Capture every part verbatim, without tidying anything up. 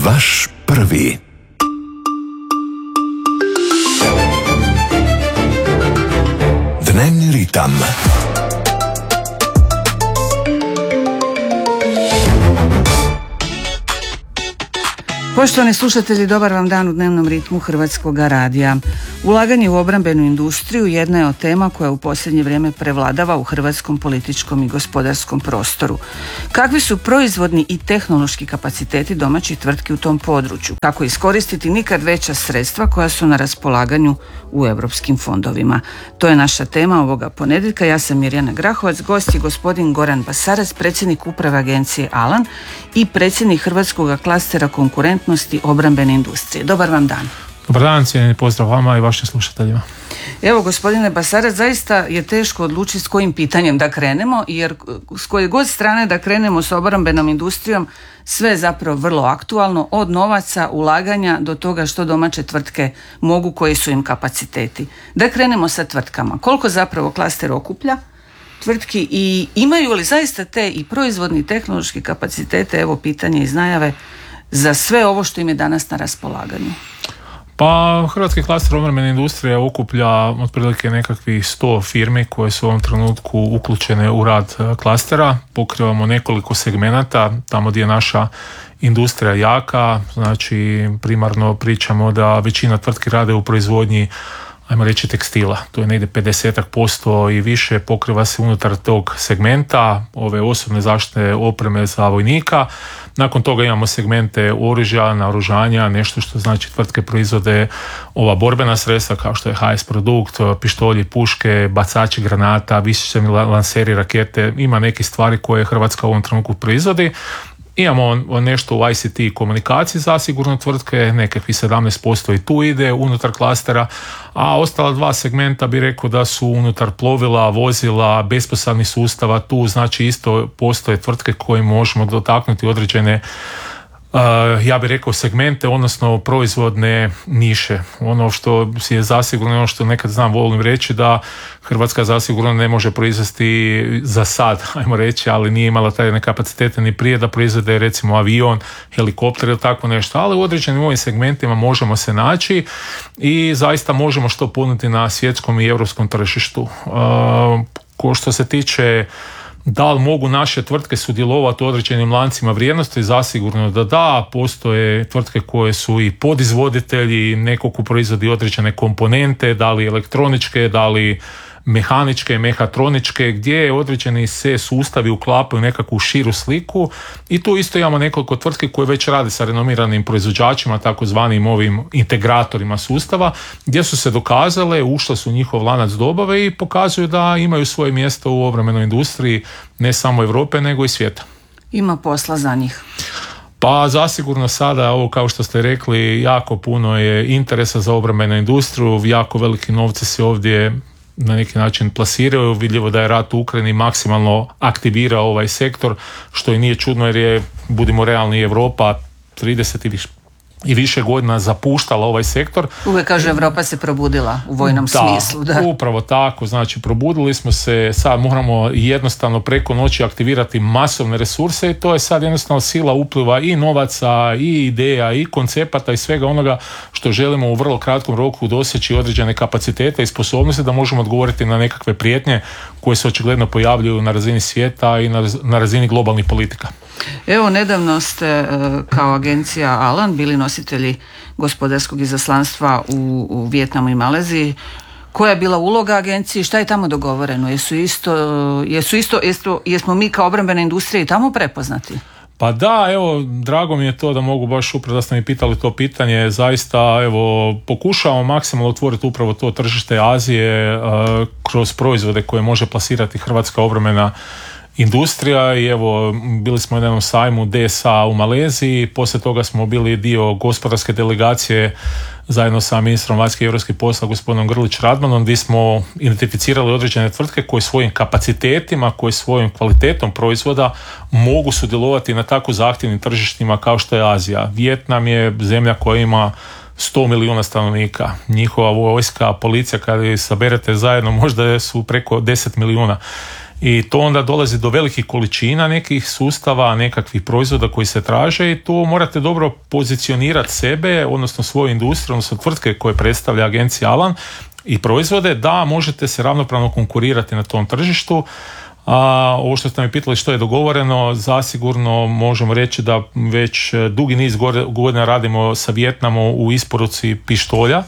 Vaš prvi. Dnevni ritam. Poštovani slušatelji, dobar vam dan u dnevnom ritmu Hrvatskog radija. Ulaganje u obrambenu industriju jedna je od tema koja u posljednje vrijeme prevladava u hrvatskom političkom i gospodarskom prostoru. Kakvi su proizvodni i tehnološki kapaciteti domaćih tvrtki u tom području? Kako iskoristiti nikad veća sredstva koja su na raspolaganju u europskim fondovima? To je naša tema ovoga ponedjeljka. Ja sam Mirjana Grahovac, gost je gospodin Goran Basarac, predsjednik uprave agencije Alan i predsjednik Hrvatskog klastera konkurentnosti obrambene industrije. Dobar vam dan. Dobar dan, cijenjeni pozdrav vama i vašim slušateljima. Evo, gospodine Basarac, zaista je teško odlučiti s kojim pitanjem da krenemo, jer s koje god strane da krenemo s obrambenom industrijom, sve je zapravo vrlo aktualno, od novaca, ulaganja do toga što domaće tvrtke mogu, koji su im kapaciteti. Da krenemo sa tvrtkama. Koliko zapravo klaster okuplja tvrtki i imaju li zaista te i proizvodni i tehnološki kapacitete, evo pitanje iz najave, za sve ovo što im je danas na raspolaganju? Pa Hrvatski klaster obrambene industrije okuplja otprilike nekakvih sto firmi koje su u ovom trenutku uključene u rad klastera. Pokrivamo nekoliko segmenata, tamo gdje je naša industrija jaka, znači primarno pričamo da većina tvrtki rade u proizvodnji, ajmo reći, tekstila. To je negdje pedeset posto i više, pokriva se unutar tog segmenta, ove osobne zaštitne opreme za vojnika. Nakon toga imamo segmente oružja, naoružanja, nešto što znači tvrtke proizvode ova borbena sredstva kao što je ha es Produkt, pištolji, puške, bacači granata, višecjevni lanseri rakete. Ima neke stvari koje Hrvatska u ovom trenutku proizvodi. Imamo nešto u i ce te komunikaciji zasigurno tvrtke, nekakvih sedamnaest posto i tu ide unutar klastera, a ostala dva segmenta bi rekao da su unutar plovila, vozila, besposadnih sustava. Tu znači isto postoje tvrtke koje možemo dotaknuti određene Uh, ja bih rekao segmente, odnosno proizvodne niše. Ono što si je zasigurno, ono što nekad znam volim reći, da Hrvatska zasigurno ne može proizvesti za sad, ajmo reći, ali nije imala taj kapacitete ni prije da proizvede recimo avion, helikopter ili tako nešto, ali u određenim ovim segmentima možemo se naći i zaista možemo što ponuditi na svjetskom i europskom tržištu. Uh, ko što se tiče da li mogu naše tvrtke sudjelovati u određenim lancima vrijednosti, zasigurno da da. Postoje tvrtke koje su i podizvoditelji, neko ko proizvodi određene komponente, da li elektroničke, da li mehaničke, mehatroničke, gdje određeni se sustavi uklapaju nekakvu širu sliku i tu isto imamo nekoliko tvrtki koje već rade sa renomiranim proizvođačima, takozvanim ovim integratorima sustava, gdje su se dokazale, ušle su u njihov lanac dobave i pokazuju da imaju svoje mjesto u obrambenoj industriji ne samo Europe nego i svijeta. Ima posla za njih? Pa zasigurno sada, ovo kao što ste rekli, jako puno je interesa za obrambenu industriju, jako veliki novci se ovdje na neki način plasiraju. Vidljivo da je rat u Ukrajini maksimalno aktivirao ovaj sektor, što i nije čudno jer je, budimo realni, Europa trideset ili i više godina zapuštala ovaj sektor. Uvijek kaže Europa se probudila u vojnom da, smislu. Da, upravo tako. Znači probudili smo se, sad moramo jednostavno preko noći aktivirati masovne resurse i to je sad jednostavno sila upliva i novaca i ideja i koncepata i svega onoga što želimo u vrlo kratkom roku doseći određene kapacitete i sposobnosti da možemo odgovoriti na nekakve prijetnje koje se očigledno pojavljuju na razini svijeta i na razini globalnih politika. Evo, nedavno ste kao agencija Alan bili nositelji gospodarskog izaslanstva u, u Vijetnamu i Maleziji. Koja je bila uloga agencije? Šta je tamo dogovoreno? Jesu isto, jesu isto, jesu, jesmo mi kao obrambena industrija i tamo prepoznati? Pa da, evo, drago mi je to da mogu baš upravo da ste mi pitali to pitanje. Zaista, evo, pokušavamo maksimalno otvoriti upravo to tržište Azije uh, kroz proizvode koje može plasirati hrvatska obrambena industrija i evo, bili smo na jednom sajmu D S A u Maleziji, poslije toga smo bili dio gospodarske delegacije zajedno sa ministrom vanjskih i europskih poslova gospodinom Grlić Radmanom, gdje smo identificirali određene tvrtke koje svojim kapacitetima, koje svojim kvalitetom proizvoda mogu sudjelovati na tako zahtjevnim tržištima kao što je Azija. Vijetnam je zemlja koja ima sto milijuna stanovnika. Njihova vojska, policija, kada ih saberete zajedno, možda su preko deset milijuna. I to onda dolazi do velikih količina nekih sustava, nekakvih proizvoda koji se traže i tu morate dobro pozicionirati sebe, odnosno svoju industriju, odnosno tvrtke koje predstavlja agencija Alan i proizvode, da možete se ravnopravno konkurirati na tom tržištu. A ovo što ste mi pitali što je dogovoreno, zasigurno možemo reći da već dugi niz godina radimo sa Vijetnamom u isporuci pištolja,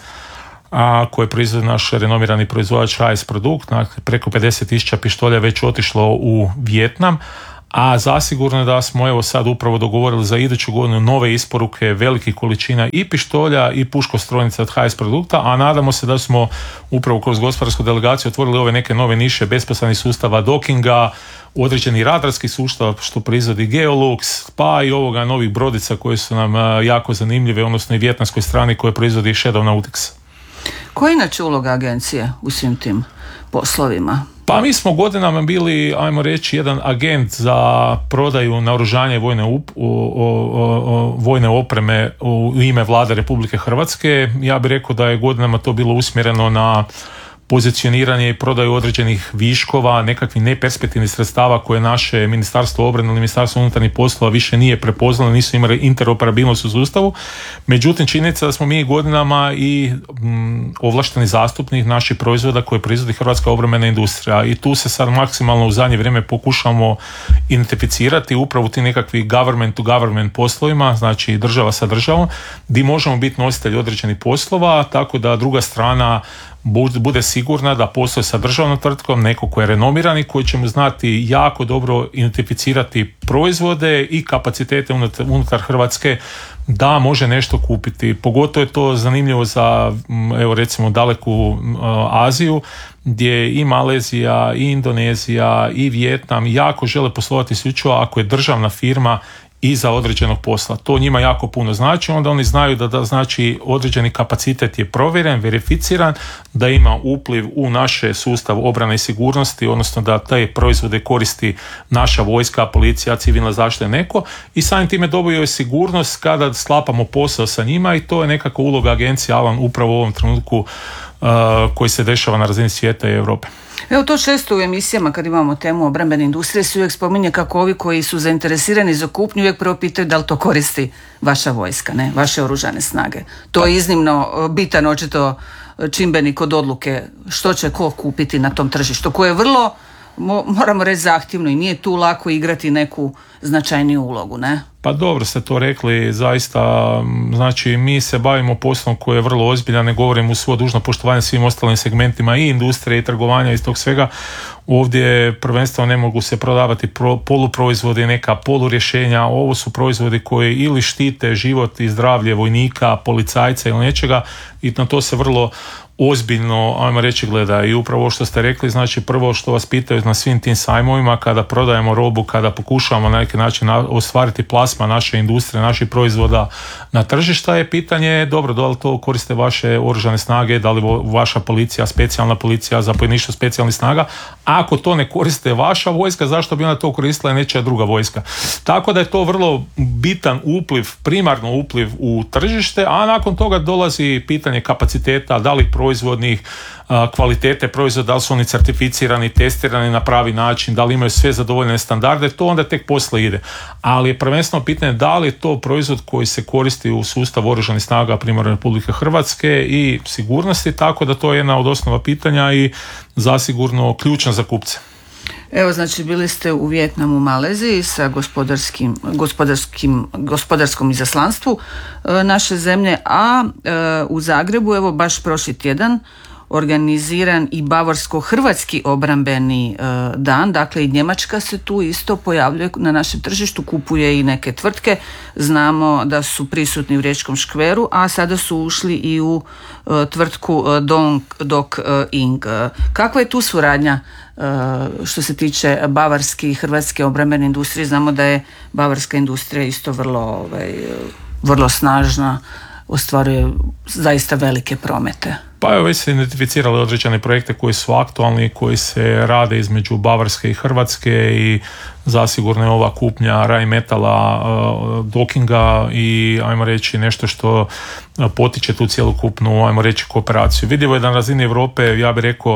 a koje proizvodi naš renomirani proizvođač H S Produkt. Dakle, preko pedeset tisuća pištolja već otišlo u Vijetnam, a zasigurno je da smo evo sad upravo dogovorili za iduću godinu nove isporuke velikih količina i pištolja i puškostrojnica od H S Produkta, a nadamo se da smo upravo kroz gospodarsku delegaciju otvorili ove neke nove niše besposebnih sustava dokinga, određeni radarski sustav što proizvodi Geolux, pa i ovoga novih brodica koje su nam jako zanimljive, odnosno i vjetnamskoj strani koje proizvodi Shadow Nautics. Koja je inače uloga agencije u svim tim poslovima? Pa mi smo godinama bili, ajmo reći, jedan agent za prodaju naoružanja i vojne, up, o, o, o, vojne opreme u ime Vlade Republike Hrvatske. Ja bih rekao da je godinama to bilo usmjereno na pozicioniranje i prodaju određenih viškova, nekakvih neperspektivnih sredstava koje naše Ministarstvo obrane ili Ministarstvo unutarnjih poslova više nije prepoznalo, nisu imali interoperabilnost u sustavu. Međutim, činjenica da smo mi godinama i mm, ovlašteni zastupnik naših proizvoda koje proizvodi hrvatska obrambena industrija i tu se sad maksimalno u zadnje vrijeme pokušamo identificirati upravo ti nekakvi government to government poslovima, znači država sa državom, gdje možemo biti nositelji određenih poslova, tako da druga strana bude sigurna da posluje sa državnom tvrtkom, neko ko je renomiran i koji će mu znati jako dobro identificirati proizvode i kapacitete unutar, unutar Hrvatske da može nešto kupiti. Pogotovo je to zanimljivo za, evo recimo, daleku uh, Aziju, gdje i Malezija, i Indonezija, i Vijetnam jako žele poslovati isključivo ako je državna firma iza određenog posla. To njima jako puno znači, onda oni znaju da, da znači određeni kapacitet je provjeren, verificiran, da ima upliv u naše sustav obrane i sigurnosti, odnosno da te proizvode koristi naša vojska, policija, civilna zaštita, neko, i samim time dobiju sigurnost kada sklapamo posao sa njima i to je nekako uloga agencije Alan upravo u ovom trenutku uh, koji se dešava na razini svijeta i Europe. Evo to često u emisijama kad imamo temu obrambene industrije se uvijek spominje kako ovi koji su zainteresirani za kupnju uvijek prvo pitaju da li to koristi vaša vojska, ne, vaše oružane snage. To je iznimno bitan očito čimbenik od odluke što će ko kupiti na tom tržištu, koje je vrlo, moramo reći, zahtjevno i nije tu lako igrati neku značajniju ulogu, ne? Pa dobro ste to rekli, zaista, znači mi se bavimo poslom koji je vrlo ozbiljan, ne govorim u svo dužno poštovanje svim ostalim segmentima i industrije i trgovanja i tog svega. Ovdje prvenstveno ne mogu se prodavati pro, poluproizvodi, neka polurješenja, ovo su proizvodi koji ili štite život i zdravlje vojnika, policajca ili nečega i na to se vrlo ozbiljno, ajmo reći, gleda. I upravo što ste rekli, znači prvo što vas pitaju na svim tim sajmovima kada prodajemo robu, kada pokušavamo na neki način ostvariti plasma naše industrije, naših proizvoda na tržišta, je pitanje, dobro, da li to koriste vaše oružane snage, da li vaša policija, specijalna policija, zapovjedništvo specijalnih snaga. Ako to ne koriste vaša vojska, zašto bi ona to koristila i nečija druga vojska? Tako da je to vrlo bitan upliv, primarno upliv u tržište, a nakon toga dolazi pitanje kapaciteta, da li proizvodnih, kvalitete proizvoda, da li su oni certificirani, testirani na pravi način, da li imaju sve zadovoljene standarde, to onda tek poslije ide. Ali je prvenstveno pitanje da li je to proizvod koji se koristi u sustavu oružanih snaga primarno Republike Hrvatske i sigurnosti, tako da to je jedna od osnova pitanja i zasigurno ključna za kupce. Evo, znači bili ste u Vijetnamu, Maleziji sa gospodarskim, gospodarskim, gospodarskom izaslanstvu e, naše zemlje, a e, u Zagrebu, evo baš prošli tjedan, organiziran i bavarsko-hrvatski obrambeni e, dan, dakle i Njemačka se tu isto pojavljuje na našem tržištu, kupuje i neke tvrtke, znamo da su prisutni u Riječkom škveru, a sada su ušli i u e, tvrtku e, Dong Dok e, Ing. Kakva je tu suradnja e, što se tiče bavarske i hrvatske obrambene industrije? Znamo da je bavarska industrija isto vrlo, ovaj, vrlo snažna, ostvaruje zaista velike promete. Pa evo, već se identificirali određene projekte koji su aktualni, koji se rade između Bavarske i Hrvatske i zasigurno je ova kupnja Rheinmetalla, uh, Dokinga i ajmo reći nešto što potiče tu cjelokupnu, ajmo reći, kooperaciju. Vidljivo je da na razini Europe, ja bih rekao,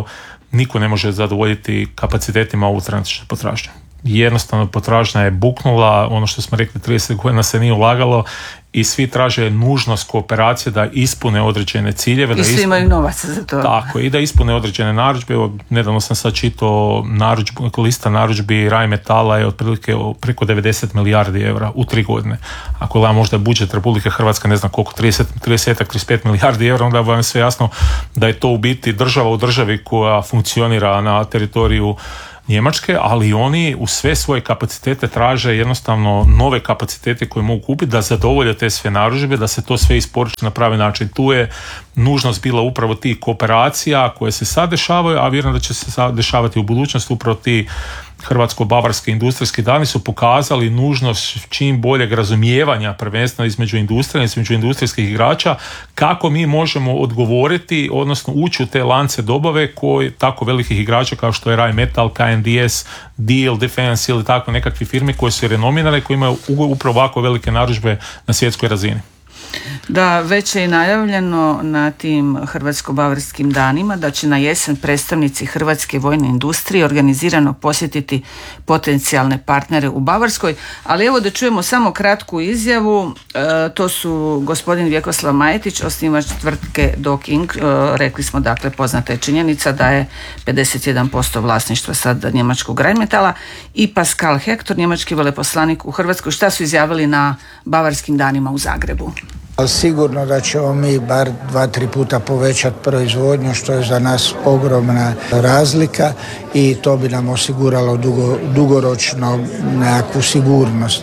niko ne može zadovoljiti kapacitetima ovu trenutačnu potražnju. Jednostavno potražnja je buknula, ono što smo rekli trideset godina se nije ulagalo i svi traže nužnost kooperacije da ispune određene ciljeve. I da svi ispune, imaju novaca za to. Tako, i da ispune određene narudžbe. Evo, nedavno sam sad čitao narudžbu, lista narudžbi Rheinmetalla je otprilike preko devedeset milijardi eura u tri godine. Ako gleda možda budžet Republike Hrvatske, ne znam koliko, trideset, trideset, trideset pet milijardi eura, onda vam je sve jasno da je to u biti država u državi koja funkcionira na teritoriju Njemačke, ali oni u sve svoje kapacitete traže jednostavno nove kapacitete koje mogu kupiti da zadovolje te sve narudžbe, da se to sve isporuči na pravi način. Tu je nužnost bila upravo tih kooperacija koje se sad dešavaju, a vjerujem da će se sad dešavati u budućnosti. Upravo ti hrvatsko-bavarski industrijski dani su pokazali nužnost čim boljeg razumijevanja prvenstveno između industrije, između industrijskih igrača, kako mi možemo odgovoriti, odnosno ući u te lance dobave koji tako velikih igrača kao što je Rheinmetall, K N D S, Diehl, Defense ili tako nekakve firme koje su renomirane, koje imaju upravo ovako velike narudžbe na svjetskoj razini. Da, već je i najavljeno na tim hrvatsko-bavarskim danima da će na jesen predstavnici hrvatske vojne industrije organizirano posjetiti potencijalne partnere u Bavarskoj, ali evo da čujemo samo kratku izjavu. E, to su gospodin Vjekoslav Majetić, osnivač tvrtke Docking, e, rekli smo dakle poznata je činjenica da je pedeset jedan posto vlasništva sad njemačkog Rheinmetalla, i Pascal Hector, njemački veleposlanik u Hrvatskoj. Šta su izjavili na Bavarskim danima u Zagrebu? Sigurno da ćemo mi bar dva, tri puta povećati proizvodnju, što je za nas ogromna razlika i to bi nam osiguralo dugo, dugoročno nekakvu sigurnost.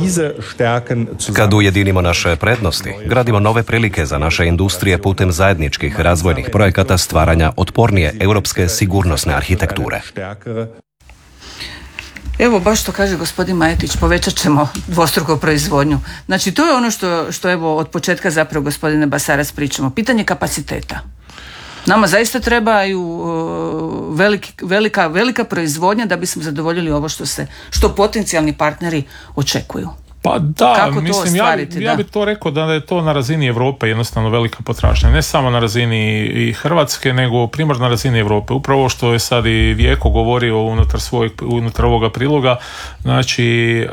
Kad ujedinimo naše prednosti, gradimo nove prilike za naše industrije putem zajedničkih razvojnih projekata stvaranja otpornije europske sigurnosne arhitekture. Evo, baš što kaže gospodin Majetić, povećat ćemo dvostruko proizvodnju. Znači, to je ono što, što evo od početka zapravo gospodine Basarac pričamo. Pitanje kapaciteta. Nama zaista trebaju uh, veliki, velika, velika proizvodnja da bismo zadovoljili ovo što se, što potencijalni partneri očekuju. Pa da, Kako mislim, ja, ja bih to rekao da je to na razini Europe jednostavno velika potražnja. Ne samo na razini i Hrvatske, nego primarno na razini Europe. Upravo što je sad i Vjeko govorio unutar, svojeg, unutar ovoga priloga, znači uh,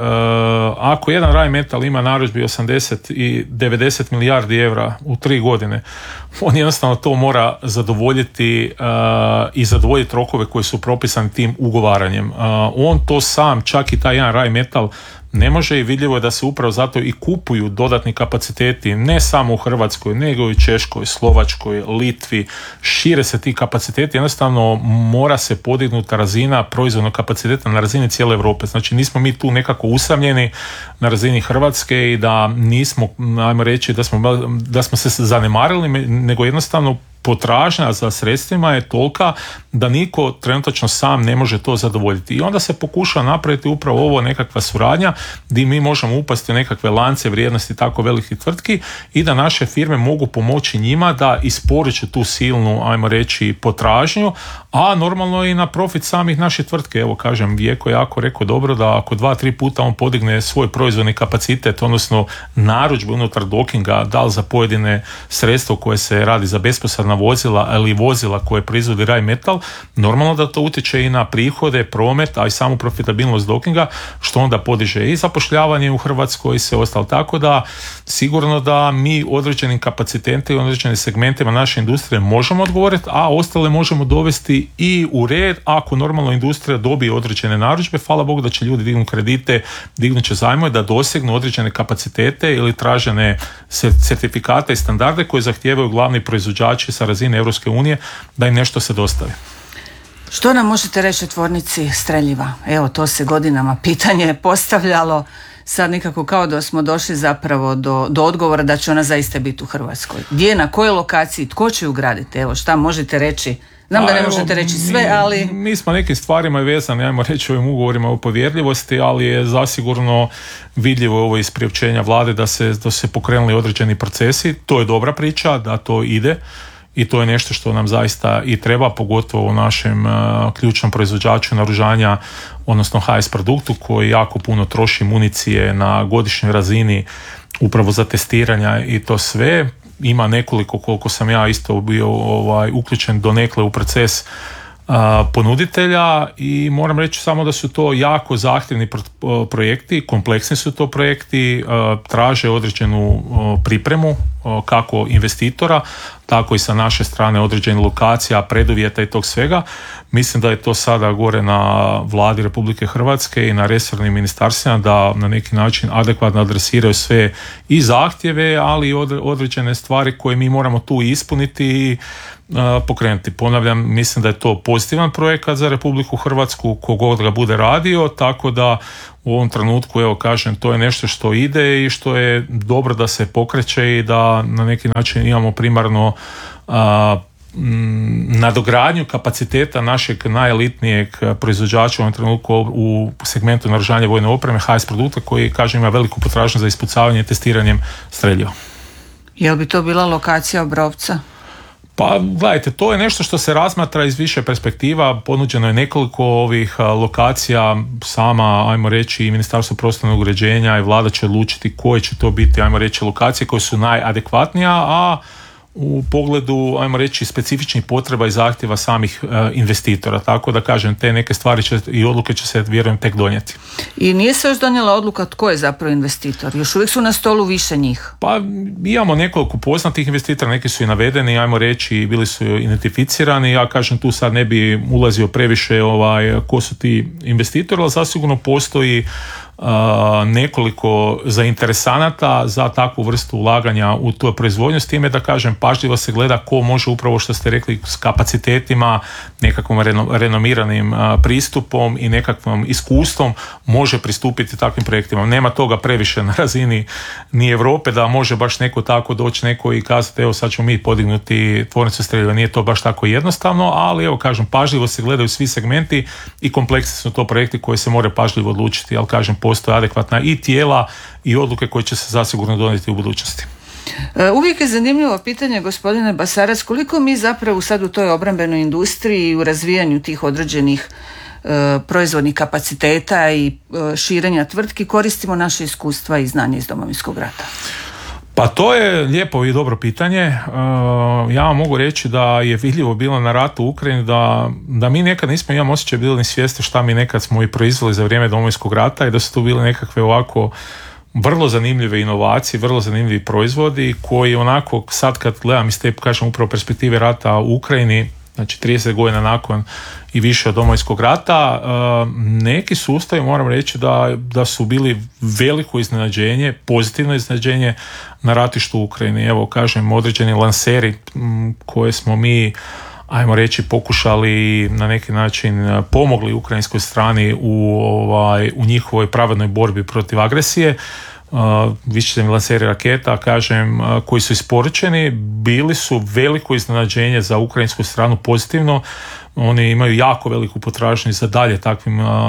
ako jedan Rheinmetall ima narudžbi osamdeset i devedeset milijardi eura u tri godine, on jednostavno to mora zadovoljiti uh, i zadovoljiti rokove koji su propisani tim ugovaranjem. Uh, on to sam, čak i taj jedan Rheinmetall, ne može, i vidljivo je da se upravo zato i kupuju dodatni kapaciteti ne samo u Hrvatskoj, nego i Češkoj, Slovačkoj, Litvi. Šire se ti kapaciteti, jednostavno mora se podignuti razina proizvodnog kapaciteta na razini cijele Europe. Znači nismo mi tu nekako usamljeni na razini Hrvatske i da nismo, ajmo reći, da smo, da smo se zanemarili, nego jednostavno potražnja za sredstvima je tolika da niko trenutačno sam ne može to zadovoljiti. I onda se pokuša napraviti upravo ovo nekakva suradnja gdje mi možemo upasti u nekakve lance vrijednosti tako velikih tvrtki i da naše firme mogu pomoći njima da isporuče tu silnu, ajmo reći, potražnju, a normalno i na profit samih naših tvrtke. Evo kažem, Vjeko je jako rekao dobro da ako dva, tri puta on podigne svoj proizvodni kapacitet, odnosno narudžbu unutar Dockinga, da li za pojedine sredstvo koje se radi za besposadna vozila ili vozila koje proizvodi Rheinmetall, normalno da to utječe i na prihode, promet, a i samu profitabilnost Dockinga, što onda podiže i zapošljavanje u Hrvatskoj i sve ostalo. Tako da sigurno da mi određenim kapacitetima i određenim segmentima naše industrije možemo odgovoriti, a ostale možemo dovesti i u red ako normalno industrija dobije određene narudžbe. Hvala Bogu da će ljudi dignuti kredite, dignut će zajmove da dosegnu određene kapacitete ili tražene certifikate i standarde koje zahtijevaju glavni proizvođači sa razine Europske unije da im nešto se dostavi. Što nam možete reći o tvornici streljiva? Evo, to se godinama pitanje postavljalo, sad nekako kao da smo došli zapravo do, do odgovora da će ona zaista biti u Hrvatskoj. Gdje, na kojoj lokaciji, tko će ju graditi? Evo, šta možete reći? Znam da ne evo, možete reći sve, mi, ali... Mi smo nekim stvarima vezani, ajmo reći, ovim ugovorima o povjerljivosti, ali je zasigurno vidljivo ovo iz priopćenja vlade da se, da se pokrenuli određeni procesi. To je dobra priča, da to ide. I to je nešto što nam zaista i treba, pogotovo u našem uh, ključnom proizvođaču naoružanja, odnosno H S produktu, koji jako puno troši municije na godišnjoj razini upravo za testiranja i to sve. Ima nekoliko, koliko sam ja isto bio ovaj, uključen donekle u proces ponuditelja i moram reći samo da su to jako zahtjevni projekti, kompleksni su to projekti, traže određenu pripremu kako investitora, tako i sa naše strane određenih lokacija, preduvjeta i tog svega. Mislim da je to sada gore na Vladi Republike Hrvatske i na resornim ministarstvima da na neki način adekvatno adresiraju sve i zahtjeve, ali i određene stvari koje mi moramo tu ispuniti i pokrenuti. Ponavljam, mislim da je to pozitivan projekat za Republiku Hrvatsku, kogod ga bude radio, tako da u ovom trenutku, evo kažem, to je nešto što ide i što je dobro da se pokreće i da na neki način imamo primarno a, m, nadogradnju kapaciteta našeg najelitnijeg proizvođača u ovom trenutku u segmentu naoružanja vojne opreme, H S produkta, koji, kažem, ima veliku potražnju za ispucavanje i testiranjem streljiva. Jel bi to bila lokacija Obrovca? Pa gledajte, to je nešto što se razmatra iz više perspektiva, ponuđeno je nekoliko ovih lokacija, sama, ajmo reći, i Ministarstvo prostornog uređenja i Vlada će odlučiti koje će to biti, ajmo reći, lokacije koje su najadekvatnija, a u pogledu, ajmo reći, specifičnih potreba i zahtjeva samih e, investitora. Tako da kažem, te neke stvari će, i odluke će se, vjerujem, tek donijeti. I nije se još donijela odluka tko je zapravo investitor? Još uvijek su na stolu više njih? Pa imamo nekoliko poznatih investitora, neki su i navedeni, ajmo reći, bili su identificirani. Ja kažem, tu sad ne bi ulazio previše ovaj, ko su ti investitori, ali zasigurno postoji Uh, nekoliko zainteresanata za takvu vrstu ulaganja u tu proizvodnju, s time da kažem pažljivo se gleda ko može upravo što ste rekli s kapacitetima, nekakvom reno, renomiranim uh, pristupom i nekakvom iskustvom može pristupiti takvim projektima. Nema toga previše na razini ni Europe da može baš neko tako doći neko i kazati evo sad ćemo mi podignuti tvornicu streljiva. Nije to baš tako jednostavno, ali evo kažem pažljivo se gledaju svi segmenti i kompleksni su to projekti koji se moraju pažljivo odlučiti, ali kažem postoje adekvatna i tijela i odluke koje će se zasigurno donijeti u budućnosti. Uvijek je zanimljivo pitanje, gospodine Basarac, koliko mi zapravo sad u toj obrambenoj industriji i u razvijanju tih određenih e, proizvodnih kapaciteta i e, širenja tvrtki koristimo naše iskustva i znanje iz Domovinskog rata? Pa to je lijepo i dobro pitanje. Uh, ja vam mogu reći da je vidljivo bilo na ratu u Ukrajini da, da mi nekad nismo, imam osjećaj, bili ni svjesni šta mi nekad smo i proizveli za vrijeme Domovinskog rata i da su tu bile nekakve ovako vrlo zanimljive inovacije, vrlo zanimljivi proizvodi koji onako sad kad gledam iz te, kažem, upravo perspektive rata u Ukrajini, znači trideset godina nakon i više od Domovinskog rata, neki sustavi, moram reći da, da su bili veliko iznenađenje, pozitivno iznenađenje na ratištu u Ukrajini. Evo, kažem, određeni lanseri koje smo mi, ajmo reći, pokušali na neki način pomogli ukrajinskoj strani u, ovaj, u njihovoj pravednoj borbi protiv agresije. Uh, višecjevni lanseri raketa, kažem, uh, koji su isporučeni, bili su veliko iznenađenje za ukrajinsku stranu pozitivno. Oni imaju jako veliku potražnju za dalje takvim uh,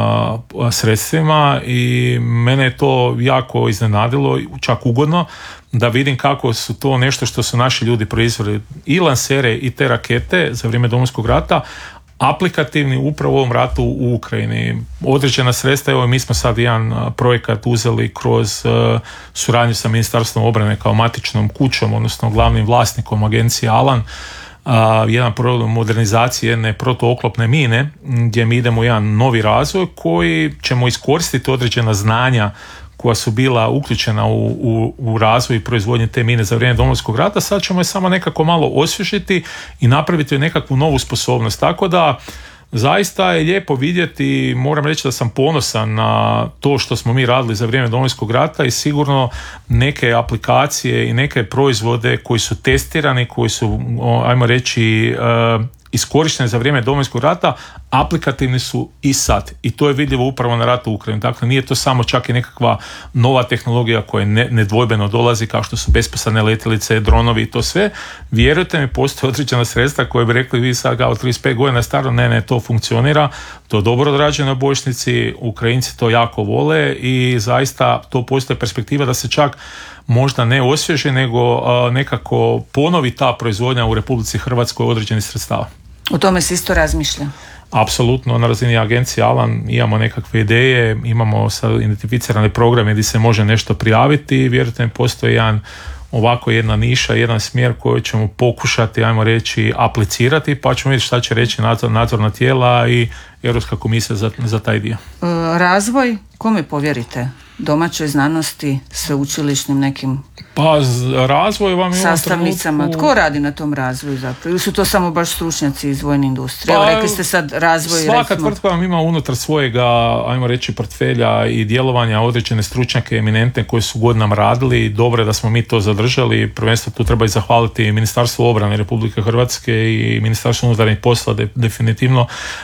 sredstvima i mene je to jako iznenadilo, čak ugodno, da vidim kako su to nešto što su naši ljudi proizveli i lansere i te rakete za vrijeme Domovinskog rata, aplikativni upravo u ovom ratu u Ukrajini. Određena sredstva, evo mi smo sad jedan projekat uzeli kroz uh, suradnju sa Ministarstvom obrane kao matičnom kućom, odnosno glavnim vlasnikom agencije Alan, uh, jedan program modernizacije jedne protooklopne mine gdje mi idemo u jedan novi razvoj koji ćemo iskoristiti određena znanja koja su bila uključena u, u, u razvoj i proizvodnje te mine za vrijeme Domovinskog rata, sad ćemo je samo nekako malo osvježiti i napraviti nekakvu novu sposobnost. Tako da zaista je lijepo vidjeti, moram reći da sam ponosan na to što smo mi radili za vrijeme Domovinskog rata i sigurno neke aplikacije i neke proizvode koji su testirani, koji su, ajmo reći, iskorištene za vrijeme Domovinskog rata, aplikativni su i sad. I to je vidljivo upravo na ratu u Ukrajini. Dakle, nije to samo čak i nekakva nova tehnologija koja ne, nedvojbeno dolazi, kao što su besposadne letjelice, dronovi i to sve. Vjerujte mi, postoje određena sredstva koje bi rekli vi sad kao trideset pet godina staro, ne, ne, to funkcionira, to je dobro odrađeno u bojišnici, Ukrajinci to jako vole i zaista to postoje perspektiva da se čak možda ne osvježi, nego a, nekako ponovi ta proizvodnja u Republici Hrvatskoj određenih sredstava. O tome se isto razmišlja? Apsolutno, na razini agencije Alan imamo nekakve ideje, imamo sad identificirane programe gdje se može nešto prijaviti i vjerujte mi, postoji jedan ovako jedna niša, jedan smjer koji ćemo pokušati, ajmo reći, aplicirati, pa ćemo vidjeti šta će reći nadzor, nadzorna tijela i Europska komisija za, za taj dio. Razvoj, kome povjerite? Domaćoj znanosti, sveučilišnim nekim pa razvoj vam je sastavnicama. trenutku... Tko radi na tom razvoju zapravo? Ili su to samo baš stručnjaci iz vojne industrije? Pa, evo, rekli ste sad razvoj. Svaka recimo... tvrtka vam ima unutar svojega, ajmo reći, portfelja i djelovanja određene stručnjake eminentne koji su godinama radili. Dobro je da smo mi to zadržali. Prvenstveno tu treba i zahvaliti Ministarstvu obrane Republike Hrvatske i Ministarstvu unutarnjih posla de, definitivno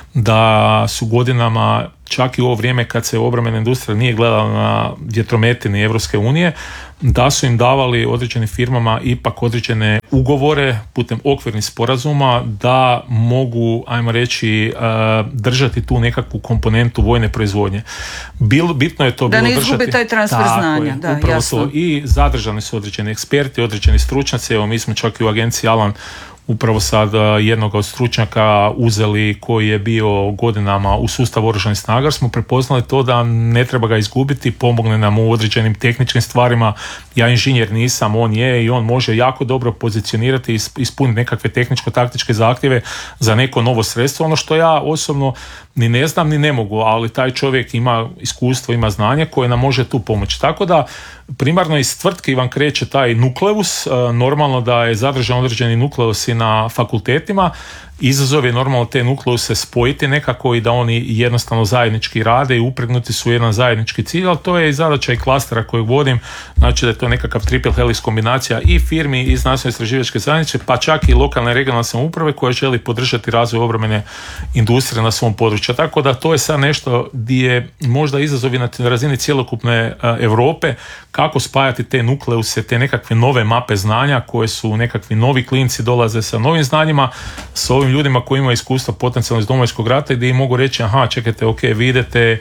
da su godinama, čak i u ovo vrijeme kad se obrambena industrija nije gledala na vjetrometini Evropske unije, da su im davali određenim firmama ipak određene ugovore putem okvirnih sporazuma da mogu, ajmo reći, držati tu nekakvu komponentu vojne proizvodnje. Bil, bitno je to da bilo ne izgube držati, taj transfer znanja. Je, da, upravo jasno. to. I zadržani su određeni eksperti, određeni stručnjaci. Evo, mi smo čak i u agenciji Alan upravo sad jednog od stručnjaka uzeli koji je bio godinama u sustavu oružanih snaga, smo prepoznali to da ne treba ga izgubiti, pomogne nam u određenim tehničkim stvarima. Ja inženjer nisam, on je i on može jako dobro pozicionirati i ispuniti nekakve tehničko-taktičke zahtjeve za neko novo sredstvo. Ono što ja osobno ni ne znam ni ne mogu, ali taj čovjek ima iskustvo, ima znanje koje nam može tu pomoći. Tako da primarno iz tvrtke vam kreće taj nukleus, normalno da je zadržan određeni nukleusi na fakultetima, izazov je normalno te nukleuse spojiti nekako i da oni jednostavno zajednički rade i upregnuti su jedan zajednički cilj, ali to je i zadaća i klastera kojeg vodim, znači da je to nekakav triple helix kombinacija i firmi i znanstveno istraživačke zajednice, pa čak i lokalne i regionalne samouprave koje želi podržati razvoj obrambene industrije na svom području. Tako da to je sad nešto gdje je možda izazovi na razini cjelokupne Europe, kako spajati te nukleuse, te nekakve nove mape znanja koje su nekakvi novi klinci dolaze sa novim znanjima, s ovim ljudima koji imaju iskustva potencijalno iz Domovinskog rata i gdje im mogu reći aha, čekajte, ok, vi idete,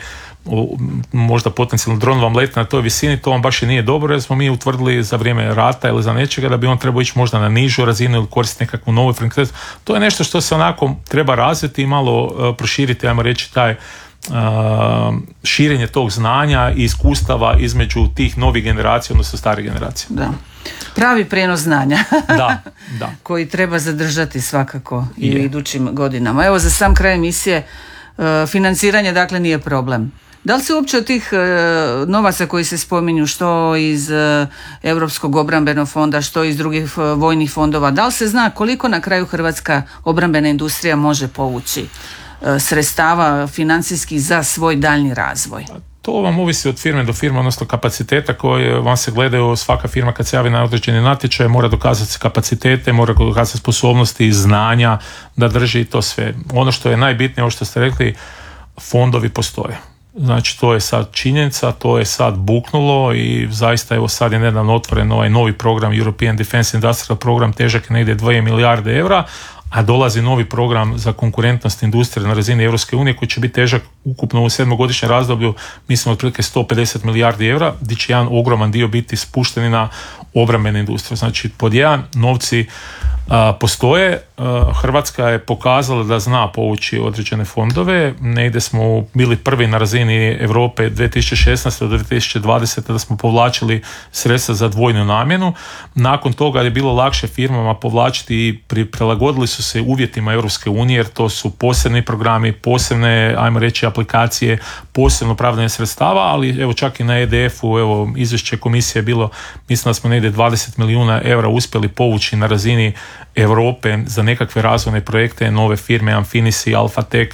možda potencijalno dron vam leti na toj visini, to vam baš i nije dobro jer smo mi utvrdili za vrijeme rata ili za nečega da bi on trebao ići možda na nižu razinu ili koristiti nekakvu novu frekvenciju. To je nešto što se onako treba razviti i malo uh, proširiti, ajmo reći, taj Uh, širenje tog znanja i iskustava između tih novih generacija, odnosno starih generacija. Da. Pravi prijenos znanja da, da. koji treba zadržati svakako i u idućim godinama. Evo, za sam kraj emisije, uh, financiranje dakle nije problem. Da li se uopće od tih uh, novaca koji se spominju, što iz uh, Europskog obrambenog fonda, što iz drugih uh, vojnih fondova, da li se zna koliko na kraju hrvatska obrambena industrija može povući sredstava financijskih za svoj daljnji razvoj? To vam ovisi od firme do firme, odnosno kapaciteta koje vam se gledaju. Svaka firma kad se javi na određeni natječaj mora dokazati kapacitete, mora dokazati sposobnosti i znanja da drži to sve. Ono što je najbitnije, ovo što ste rekli, fondovi postoje. Znači to je sad činjenica, to je sad buknulo i zaista evo sad je nedavno otvoren ovaj novi program European Defense Industrial program, težak je negdje dvije milijarde eura, a dolazi novi program za konkurentnost industrije na razini Europske unije koji će biti težak ukupno u sedmogodišnjem razdoblju, mislim otprilike sto pedeset milijardi eura, gdje će jedan ogroman dio biti spušteni na obrambene industrije. Znači pod jedan, novci a, postoje, a, Hrvatska je pokazala da zna povući određene fondove, negdje smo bili prvi na razini Europe dvije tisuće šesnaeste do dvije tisuće dvadesete da smo povlačili sredstva za dvojnu namjenu. Nakon toga je bilo lakše firmama povlačiti i pri, prilagodili su se uvjetima Europske unije jer to su posebni programi, posebne, ajmo reći, aplikacije, posebno pravdanje sredstava, ali evo čak i na E D F-u, evo izvješće komisije je bilo, mislim da smo negdje dvadeset milijuna eura uspjeli povući na razini Europe za nekakve razvojne projekte, nove firme, Amfinisi, Alphatec,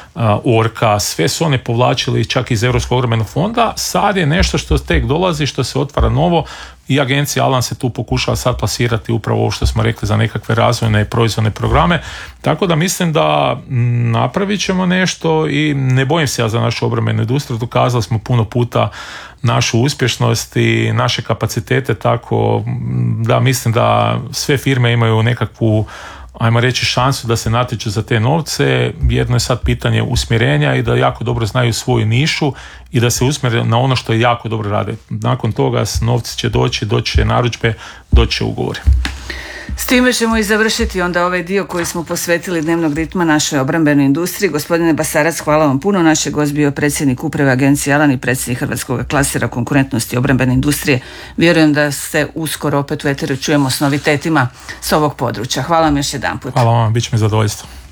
Orka, sve su one povlačili čak iz Europskog obrambenog fonda. Sad je nešto što tek dolazi, što se otvara novo i agencija Alan se tu pokušava sad plasirati upravo ovo što smo rekli za nekakve razvojne i proizvodne programe. Tako da mislim da napravit ćemo nešto i ne bojim se ja za našu obrambenu industriju, dokazali smo puno puta našu uspješnost i naše kapacitete, tako da mislim da sve firme imaju nekakvu, ajmo reći, šansu da se natječu za te novce. Jedno je sad pitanje usmjerenja i da jako dobro znaju svoju nišu i da se usmjere na ono što je jako dobro rade. Nakon toga novci će doći, doći će narudžbe, doći će ugovori. S time ćemo i završiti onda ovaj dio koji smo posvetili dnevnog ritma našoj obrambenoj industriji. Gospodine Basarac, hvala vam puno. Naš je gost bio predsjednik uprave Agencije Alan i predsjednik Hrvatskog klastera konkurentnosti obrambene industrije. Vjerujem da se uskoro opet u eteru čujemo s novitetima s ovog područja. Hvala vam još jedanput. Hvala vam, bit će mi zadovoljstvo.